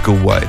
school way.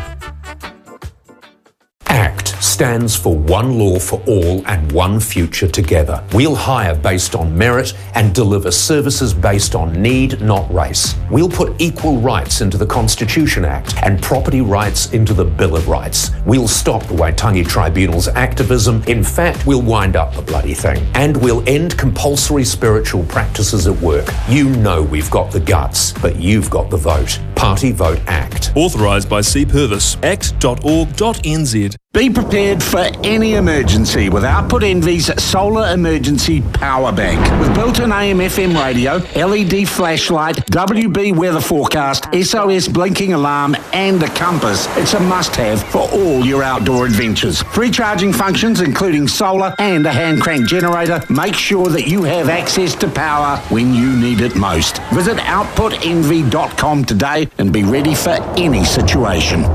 ACT stands for One Law for All and One Future Together. We'll hire based on merit and deliver services based on need, not race. We'll put equal rights into the Constitution Act and property rights into the Bill of Rights. We'll stop the Waitangi Tribunal's activism. In fact, we'll wind up the bloody thing. And we'll end compulsory spiritual practices at work. You know we've got the guts, but you've got the vote. Party Vote ACT. Authorised by C. Purvis. act.org.nz. Be prepared for any emergency with Output Envy's Solar Emergency Power Bank. With built-in AM/FM radio, LED flashlight, WB weather forecast, SOS blinking alarm and a compass, it's a must-have for all your outdoor adventures. Free charging functions including solar and a hand-crank generator make sure that you have access to power when you need it most. Visit outputenvy.com today and be ready for any situation.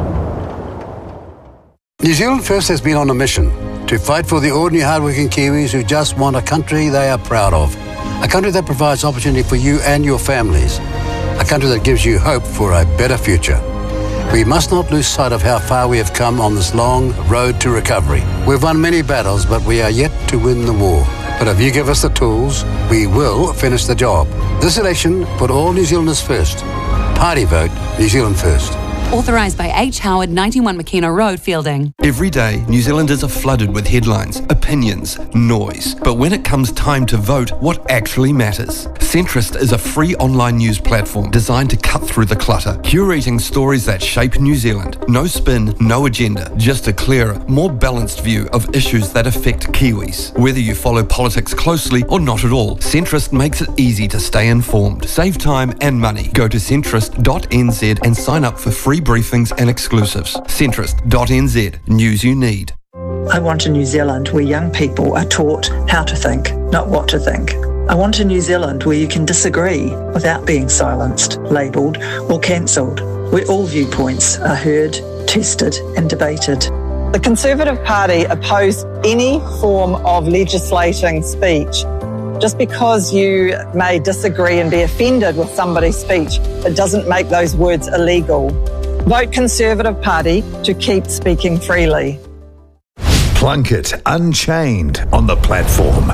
New Zealand First has been on a mission to fight for the ordinary hardworking Kiwis who just want a country they are proud of. A country that provides opportunity for you and your families. A country that gives you hope for a better future. We must not lose sight of how far we have come on this long road to recovery. We've won many battles, but we are yet to win the war. But if you give us the tools, we will finish the job. This election, put all New Zealanders first. Party Vote New Zealand First. Authorised by H. Howard, 91 McKenna Road, Fielding. Every day, New Zealanders are flooded with headlines, opinions, noise. But when it comes time to vote, what actually matters? Centrist is a free online news platform designed to cut through the clutter, curating stories that shape New Zealand. No spin, no agenda, just a clearer, more balanced view of issues that affect Kiwis. Whether you follow politics closely or not at all, Centrist makes it easy to stay informed. Save time and money. Go to centrist.nz and sign up for free briefings and exclusives. Centrist.nz. News you need. I want a New Zealand where young people are taught how to think, not what to think. I want a New Zealand where you can disagree without being silenced, labelled or cancelled, where all viewpoints are heard, tested and debated. The Conservative Party oppose any form of legislating speech. Just because you may disagree and be offended with somebody's speech, it doesn't make those words illegal. Vote Conservative Party to keep speaking freely. Plunkett Unchained on the platform.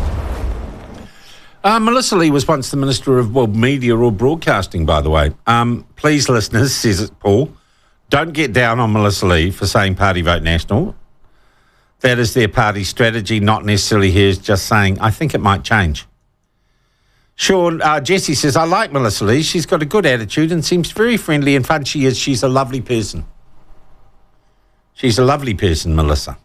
Melissa Lee was once the Minister of Media or Broadcasting, by the way. Please, listeners, says it Paul, don't get down on Melissa Lee for saying Party Vote National. That is their party strategy, not necessarily hers, just saying, I think it might change. Sean, Jesse says, I like Melissa Lee. She's got a good attitude and seems very friendly and fun. She is. She's a lovely person. She's a lovely person, Melissa.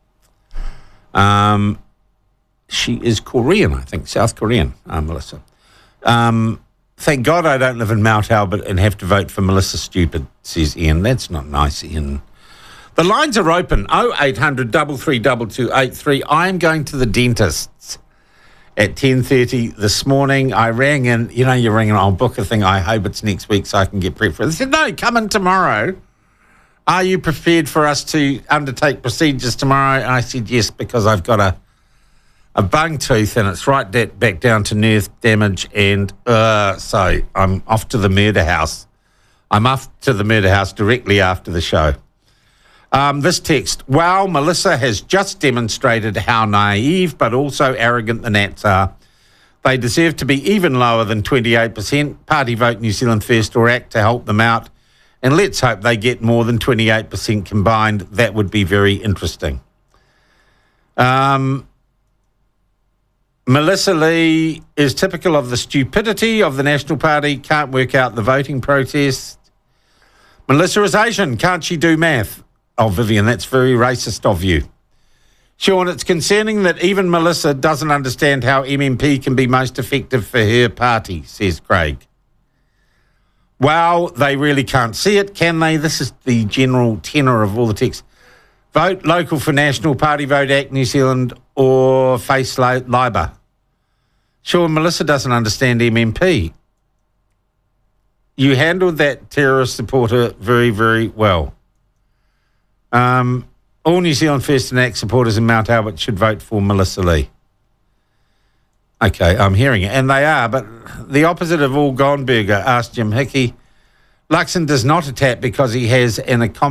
She is Korean, I think, South Korean, Melissa. Thank God I don't live in Mount Albert and have to vote for Melissa Stupid, says Ian. That's not nice, Ian. The lines are open, 0800 332 I am going to the dentist's at 10:30 this morning. I rang in, you know, you ring and I'll book a thing. I hope it's next week so I can get prepped for it. They said, no, come in tomorrow. Are you prepared for us to undertake procedures tomorrow? And I said, yes, because I've got a bung tooth and it's right back down to nerve damage. And so I'm off to the murder house. I'm off to the murder house directly after the show. This text, wow, Melissa has just demonstrated how naive but also arrogant the Nats are. They deserve to be even lower than 28%. Party Vote New Zealand First or ACT to help them out. And let's hope they get more than 28% combined. That would be very interesting. Melissa Lee is typical of the stupidity of the National Party, can't work out the voting protest. Melissa is Asian, can't she do math? Oh, Vivian, that's very racist of you. Sean, it's concerning that even Melissa doesn't understand how MMP can be most effective for her party, says Craig. Wow, they really can't see it, can they? This is the general tenor of all the texts. Vote local for National, Party Vote ACT New Zealand or face Labour. Sean, Melissa doesn't understand MMP. You handled that terrorist supporter very, very well. All New Zealand First and ACT supporters in Mount Albert should vote for Melissa Lee. Okay, I'm hearing it. And they are, but the opposite of all Gonberger, asked Jim Hickey. Luxon does not attack because he has an